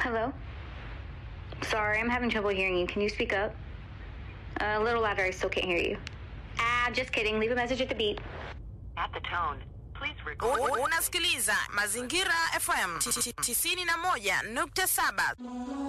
Hello? Sorry, I'm having trouble hearing you. Can you speak up? A little louder, I still can't hear you. Just kidding. Leave a message at the beep. At the tone, please record. Unasikiliza Mazingira FM 91.7.